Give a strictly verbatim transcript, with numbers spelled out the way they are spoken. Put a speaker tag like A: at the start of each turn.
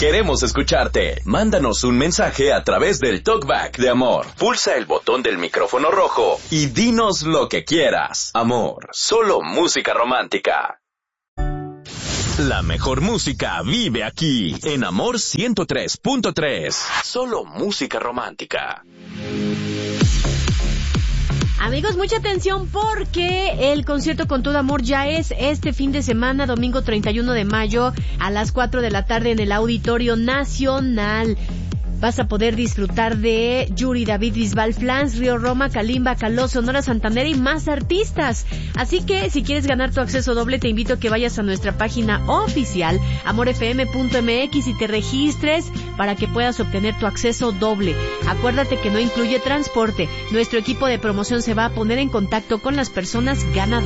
A: Queremos escucharte. Mándanos un mensaje a través del Talkback de Amor. Pulsa el botón del micrófono rojo y dinos lo que quieras. Amor, solo música romántica. La mejor música vive aquí, en Amor ciento tres punto tres. Solo música romántica.
B: Amigos, mucha atención porque el concierto Con Todo Amor ya es este fin de semana, domingo treinta y uno de mayo, a las cuatro de la tarde en el Auditorio Nacional. Vas a poder disfrutar de Yuri, David Bisbal, Flans, Río Roma, Kalimba, Caló, Sonora Santanera y más artistas. Así que si quieres ganar tu acceso doble, te invito a que vayas a nuestra página oficial, amor f m punto m x, y te registres para que puedas obtener tu acceso doble. Acuérdate que no incluye transporte. Nuestro equipo de promoción se va a poner en contacto con las personas ganadoras.